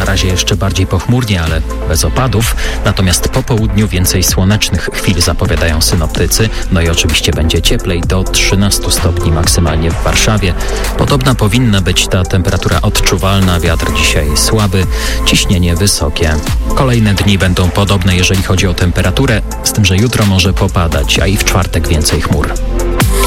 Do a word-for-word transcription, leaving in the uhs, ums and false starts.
na razie jeszcze bardziej pochmurnie, ale bez opadów. Natomiast po południu więcej słonecznych chwil zapowiadają synoptycy. No i oczywiście będzie cieplej, do trzynastu stopni maksymalnie w Warszawie. Podobna powinna być ta temperatura odczuwalna. Wiatr dzisiaj słaby, ciśnienie wysokie. Kolejne dni będą podobne, jeżeli chodzi o temperaturę, z tym, że jutro może popadać, a i w czwartek więcej chmur.